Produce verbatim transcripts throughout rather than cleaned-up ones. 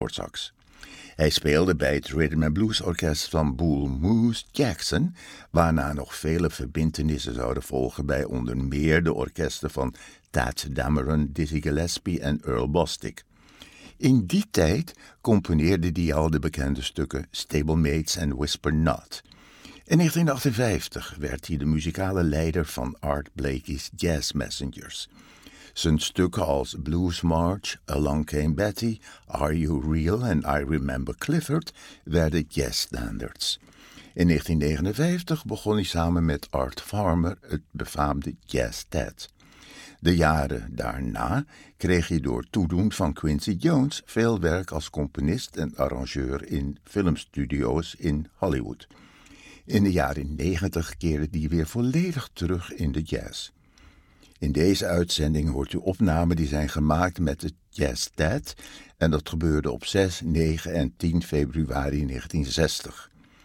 sax. Hij speelde bij het Rhythm and Blues Orkest van Bull Moose Jackson, waarna nog vele verbintenissen zouden volgen bij onder meer de orkesten van Tadd Dameron, Dizzy Gillespie en Earl Bostic. In die tijd componeerde hij al de bekende stukken Stablemates en Whisper Not. In negentien achtenvijftig werd hij de muzikale leider van Art Blakey's Jazz Messengers. Zijn stukken als Blues March, Along Came Betty, Are You Real en I Remember Clifford werden jazzstandards. In negentien negenenvijftig begon hij samen met Art Farmer het befaamde Jazztet. De jaren daarna kreeg hij door toedoen van Quincy Jones veel werk als componist en arrangeur in filmstudio's in Hollywood. In de jaren negentig keerde hij weer volledig terug in de jazz. In deze uitzending hoort u opnamen die zijn gemaakt met het Jazztet en dat gebeurde op zes, negen en tien februari negentien zestig.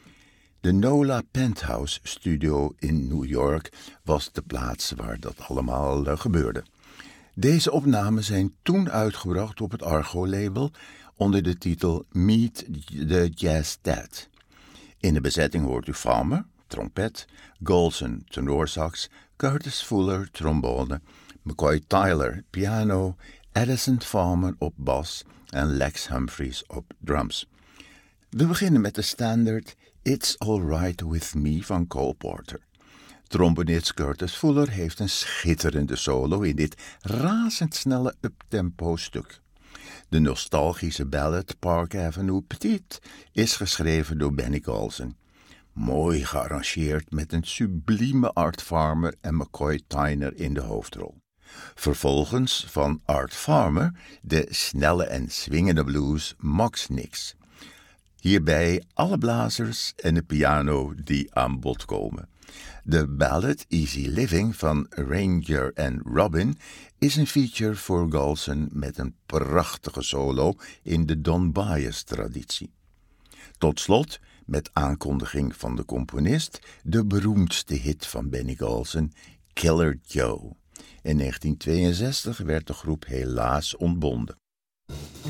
De Nola Penthouse Studio in New York was de plaats waar dat allemaal uh, gebeurde. Deze opnamen zijn toen uitgebracht op het Argo-label onder de titel Meet the Jazztet. In de bezetting hoort u Farmer, trompet, Golson, tenorsax, Curtis Fuller, trombone, McCoy Tyler, piano, Addison Farmer op bas en Lex Humphries op drums. We beginnen met de standaard It's Alright With Me van Cole Porter. Trombonist Curtis Fuller heeft een schitterende solo in dit razendsnelle uptempo stuk. De nostalgische ballad Park Avenue Petite is geschreven door Benny Golson. Mooi gearrangeerd met een sublieme Art Farmer en McCoy Tyner in de hoofdrol. Vervolgens van Art Farmer de snelle en swingende blues Mox Nix. Hierbij alle blazers en de piano die aan bod komen. De ballad Easy Living van Ranger en Robin is een feature voor Golson met een prachtige solo in de Don Byas traditie. Tot slot, met aankondiging van de componist, de beroemdste hit van Benny Golson, Killer Joe. In negentien tweeënzestig werd de groep helaas ontbonden.